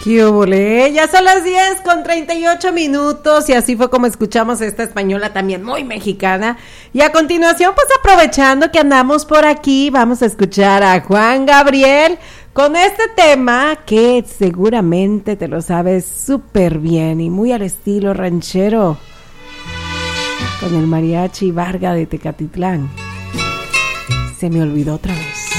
¡Qué húbole! Ya son las 10:38 y así fue como escuchamos esta española también muy mexicana. Y a continuación, pues aprovechando que andamos por aquí, vamos a escuchar a Juan Gabriel con este tema que seguramente te lo sabes súper bien y muy al estilo ranchero, con el mariachi Varga de Tecatitlán. Se me olvidó otra vez.